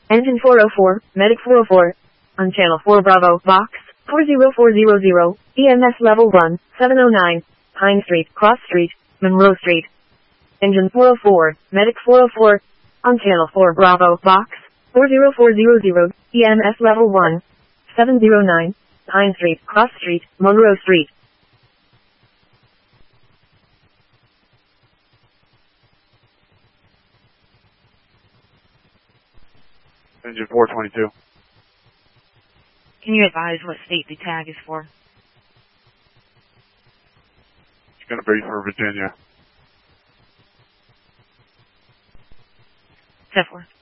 Engine 404, Medic 404. On Channel 4 Bravo, Box 40400, EMS Level 1, 709, Pine Street, Cross Street, Monroe Street. Engine 404, Medic 404. On Channel 4 Bravo, Box 40400, EMS Level 1, 709, Pine Street, Cross Street, Monroe Street. Engine 422. Can you advise what state the tag is for? It's going to be for Virginia. 10-4.